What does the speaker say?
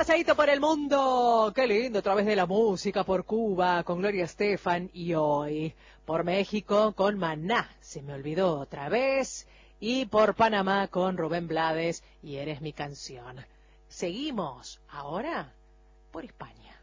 pasadito por el mundo, qué lindo, a través de la música, por Cuba, con Gloria Estefan, y hoy, por México, con Maná, se me olvidó otra vez, y por Panamá, con Rubén Blades, y Eres mi canción. Seguimos, ahora, por España.